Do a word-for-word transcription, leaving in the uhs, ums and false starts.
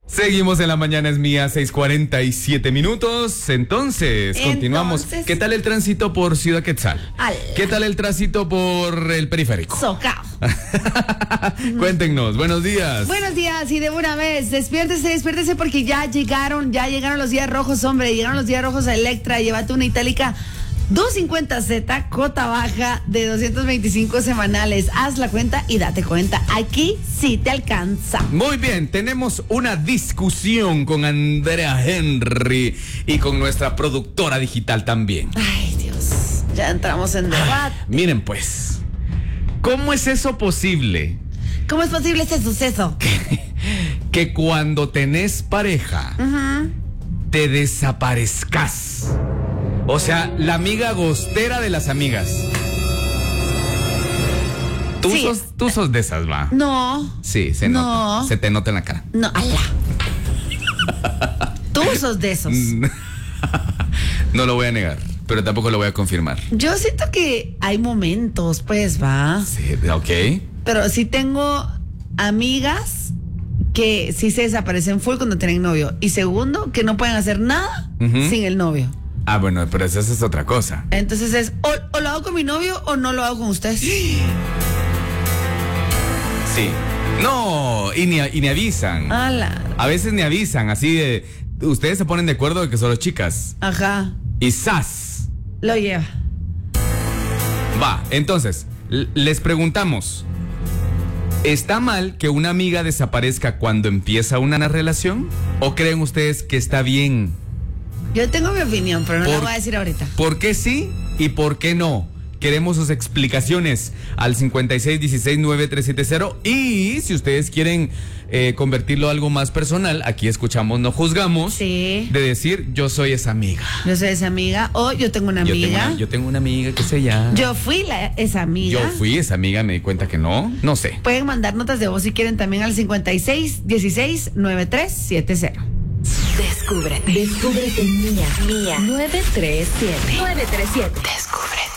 Seguimos en La Mañana es Mía, seis cuarenta y siete minutos. Entonces, continuamos. Entonces, ¿Qué tal el tránsito por Ciudad Quetzal? Ala. ¿Qué tal el tránsito por el periférico? Socao. Cuéntenos, buenos días. Buenos días y de una vez, despiértese, despiértese porque ya llegaron, ya llegaron los días rojos, hombre, llegaron los días rojos a Electra, llévate una itálica doscientos cincuenta Z, cota baja de doscientos veinticinco semanales. Haz la cuenta y date cuenta, aquí sí te alcanza. Muy bien, tenemos una discusión con Andrea Henry y con nuestra productora digital también. Ay, Dios, ya entramos en debate. Miren pues, ¿cómo es eso posible? ¿Cómo es posible este suceso? Que cuando tenés pareja, Uh-huh. te desaparezcas. O sea, la amiga gostera de las amigas. Tú, Sí. sos, tú sos de esas, va. No. Sí, se No. nota. Se te nota en la cara. No, ala. Tú sos de esos. No lo voy a negar, pero tampoco lo voy a confirmar. Yo siento que hay momentos, pues, va. Sí, ok. Pero sí tengo amigas que sí se desaparecen full cuando tienen novio. Y segundo, que no pueden hacer nada Ujú. sin el novio. Ah, bueno, pero esa es otra cosa. Entonces es, o, o lo hago con mi novio o no lo hago con ustedes. Sí. No, y ni, y ni avisan. Ala. A veces ni avisan, así de... Ustedes se ponen de acuerdo de que solo chicas. Ajá. Y ¡zas! Lo lleva. Va, entonces, l- les preguntamos. ¿Está mal que una amiga desaparezca cuando empieza una relación? ¿O creen ustedes que está bien? Yo tengo mi opinión, pero no la Por- voy a decir ahorita. ¿Por qué sí y por qué no? Queremos sus explicaciones al cincuenta y seis dieciséis noventa y tres setenta. Y si ustedes quieren eh, convertirlo a algo más personal, aquí escuchamos, no juzgamos. Sí. De decir, yo soy esa amiga. Yo soy esa amiga o yo tengo una Yo tengo amiga. una, yo tengo una amiga que se llama. Yo fui la, esa amiga. Yo fui esa amiga, me di cuenta que no. No sé. Pueden mandar notas de voz si quieren también al cincuenta y seis dieciséis noventa y tres setenta. Descúbrete. Descúbrete Mía. Mía. nueve tres siete. nueve tres siete. Descúbrete.